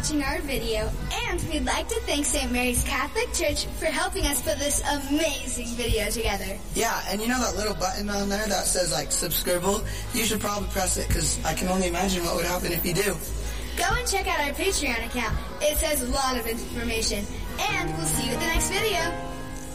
watching our video, and we'd like to thank St. Mary's Catholic Church for helping us put this amazing video together. Yeah, and you know that little button on there that says, like, subscribe? You should probably press it, because I can only imagine what would happen if you do. Go and check out our Patreon account. It says a lot of information. And we'll see you at the next video.